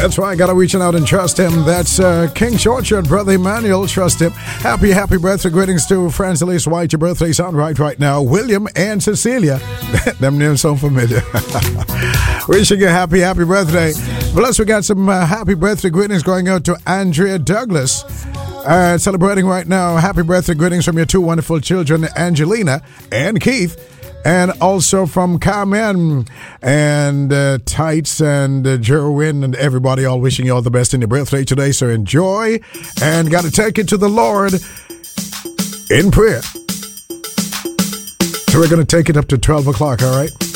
That's right, gotta reach out and trust him. That's King Orchard, Brother Emmanuel, trust him. Happy birthday greetings to Franz Elise White. Your birthday sound right now. William and Cecilia. Them names so familiar. Wishing you a happy birthday. Plus, we got some happy birthday greetings going out to Andrea Douglas. Celebrating right now. Happy birthday greetings from your two wonderful children, Angelina and Keith. And also from Carmen and Tights and Jerwin and everybody, all wishing you all the best in your birthday today. So enjoy and got to take it to the Lord in prayer. So we're going to take it up to 12 o'clock, all right?